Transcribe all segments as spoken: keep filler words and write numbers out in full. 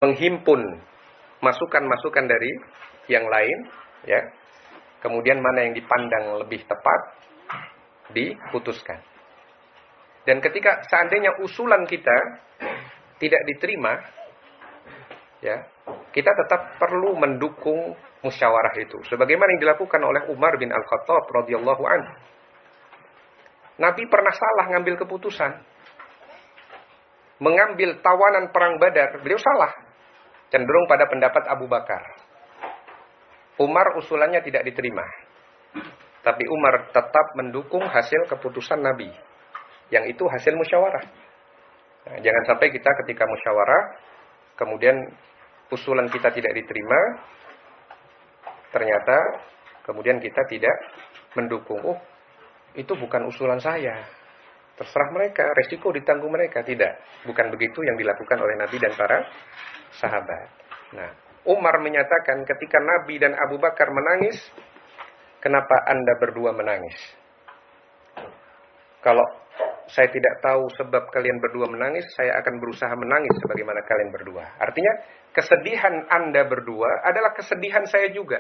menghimpun masukan-masukan dari yang lain, ya. Kemudian mana yang dipandang lebih tepat diputuskan. Dan ketika seandainya usulan kita tidak diterima, ya, kita tetap perlu mendukung musyawarah itu, sebagaimana yang dilakukan oleh Umar bin Al-Khattab radhiyallahu anhu. Nabi pernah salah ngambil keputusan, mengambil tawanan perang Badar, beliau salah, cenderung pada pendapat Abu Bakar. Umar usulannya tidak diterima, tapi Umar tetap mendukung hasil keputusan Nabi, yang itu hasil musyawarah. Nah, jangan sampai kita ketika musyawarah, kemudian usulan kita tidak diterima, ternyata kemudian kita tidak mendukung. Oh, itu bukan usulan saya, terserah mereka, resiko ditanggung mereka. Tidak, bukan begitu yang dilakukan oleh Nabi dan para sahabat. Nah, Umar menyatakan ketika Nabi dan Abu Bakar menangis, kenapa Anda berdua menangis? Kalau saya tidak tahu sebab kalian berdua menangis, saya akan berusaha menangis sebagaimana kalian berdua. Artinya, kesedihan Anda berdua adalah kesedihan saya juga.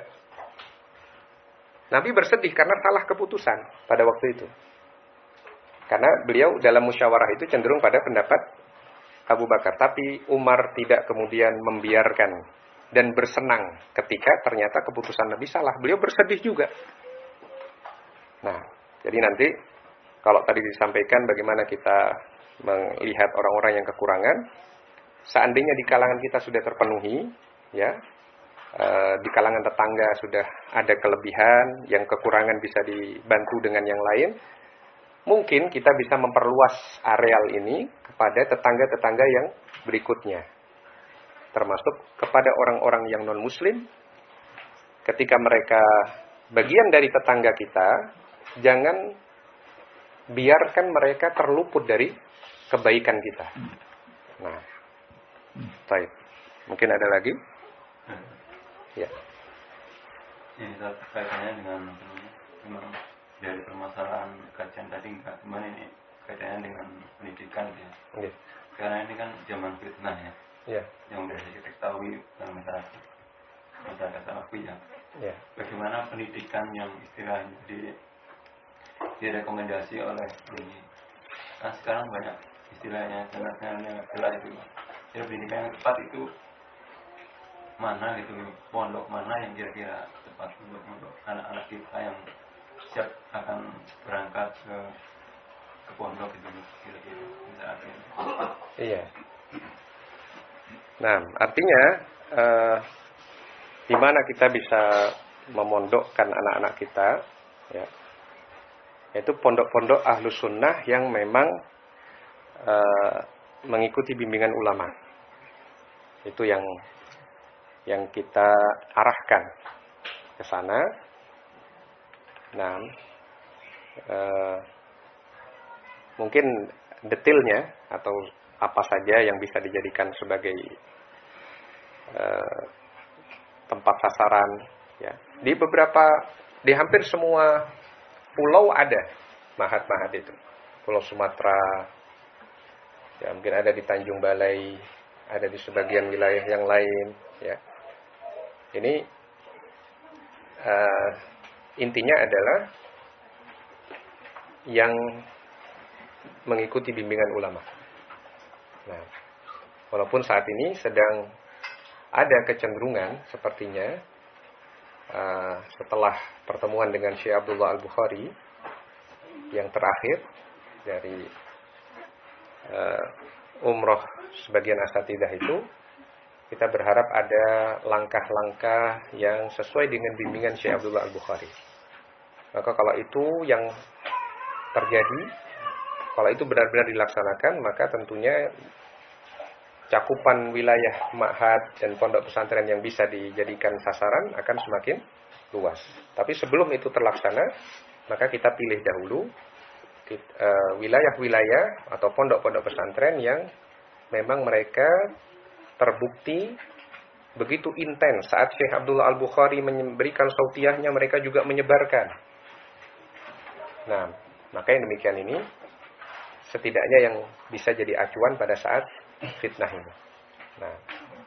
Nabi bersedih karena salah keputusan pada waktu itu. Karena beliau dalam musyawarah itu cenderung pada pendapat Abu Bakar. Tapi Umar tidak kemudian membiarkan dan bersenang ketika ternyata keputusan Nabi salah. Beliau bersedih juga. Nah, jadi nanti kalau tadi disampaikan bagaimana kita melihat orang-orang yang kekurangan, seandainya di kalangan kita sudah terpenuhi, ya, e, di kalangan tetangga sudah ada kelebihan, yang kekurangan bisa dibantu dengan yang lain, mungkin kita bisa memperluas areal ini kepada tetangga-tetangga yang berikutnya, termasuk kepada orang-orang yang non-muslim. Ketika mereka bagian dari tetangga kita, jangan biarkan mereka terluput dari kebaikan kita. Nah, baik. Mungkin ada lagi? Ya. Ini kaitannya dengan memang dari permasalahan kajian tadi enggak, cuman ini kaitannya dengan pendidikan ya. Okay. Karena ini kan zaman fitnah ya. Yeah. Yang sudah kita ketahui dalam masyarakat masyarakat Salafi ya. Yeah. Bagaimana pendidikan yang istilahnya di direkomendasi oleh ini. Nah, sekarang banyak istilahnya jelasnya jelas itu. Jadi pendidikan yang tepat itu mana gitu, pondok mana yang kira-kira tepat untuk untuk anak-anak kita yang siap akan berangkat ke ke pondok itu kira-kira saat ini. Iya. Nah, artinya eh, di mana kita bisa memondokkan anak-anak kita, ya, yaitu pondok-pondok Ahlus Sunnah yang memang uh, mengikuti bimbingan ulama. Itu yang yang kita arahkan ke sana. Nah, uh, mungkin detailnya atau apa saja yang bisa dijadikan sebagai uh, tempat sasaran, ya. Di beberapa, di hampir semua pulau ada mahat-mahat itu. Pulau Sumatera, ya, mungkin ada di Tanjung Balai, ada di sebagian wilayah yang lain, ya. Ini uh, intinya adalah yang mengikuti bimbingan ulama. Nah, walaupun saat ini sedang ada kecenderungan sepertinya uh, setelah pertemuan dengan Syekh Abdullah Al-Bukhari yang terakhir dari uh, umroh sebagian asatidah itu, kita berharap ada langkah-langkah yang sesuai dengan bimbingan Syekh Abdullah Al-Bukhari. Maka kalau itu yang terjadi, kalau itu benar-benar dilaksanakan, maka tentunya cakupan wilayah ma'had dan pondok pesantren yang bisa dijadikan sasaran akan semakin luas. Tapi sebelum itu terlaksana, maka kita pilih dahulu wilayah-wilayah atau pondok-pondok pesantren yang memang mereka terbukti begitu intens. Saat Syekh Abdullah Al-Bukhari memberikan sautiahnya, mereka juga menyebarkan. Nah, maka yang demikian ini setidaknya yang bisa jadi acuan pada saat fitnah ini. Nah,